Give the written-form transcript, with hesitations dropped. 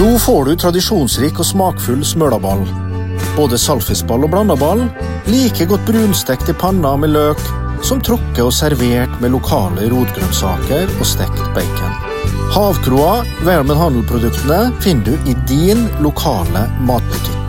Nå får du tradisjonsrik og smakfull smølaball. Både saltfiskball og blandaball, like godt brunstekt i panna med løk, som trukket og servert med lokale rotgrønnsaker og stekt bacon. Havkroa, Vermen Handelproduktene, finner du i din lokale matbutikk.